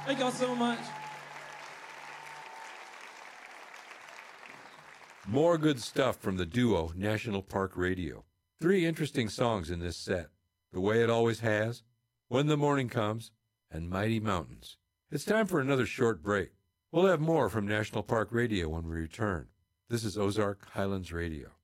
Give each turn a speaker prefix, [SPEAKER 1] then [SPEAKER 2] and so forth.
[SPEAKER 1] Thank y'all so much.
[SPEAKER 2] More good stuff from the duo National Park Radio. 3 interesting songs in this set: The Way It Always Has, When the Morning Comes, and Mighty Mountains. It's time for another short break. We'll have more from National Park Radio when we return. This is Ozark Highlands Radio.